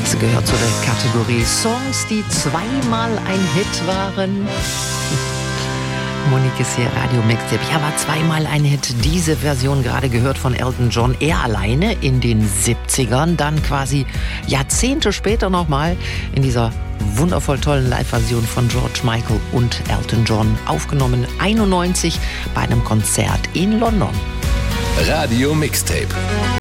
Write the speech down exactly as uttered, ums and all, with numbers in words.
Sie gehört zu der Kategorie Songs, die zweimal ein Hit waren. Monique ist hier, Radio Mixtape. Ja, war zweimal ein Hit. Diese Version gerade gehört von Elton John. Er alleine in den siebzigern, dann quasi Jahrzehnte später nochmal in dieser wundervoll tollen Live-Version von George Michael und Elton John. Aufgenommen einundneunzig bei einem Konzert in London. Radio Mixtape.